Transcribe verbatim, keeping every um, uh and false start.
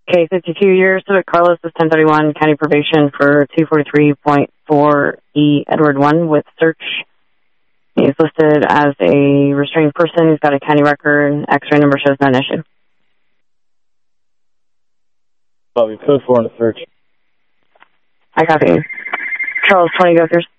Okay, fifty-two years, Civic Carlos is ten thirty-one, county probation for two forty-three point four E Edward one with search. He's listed as a restrained person. He's got a county record. X-ray number shows none issued. Bobby, code four in the search. I copy. Charles, twenty go through.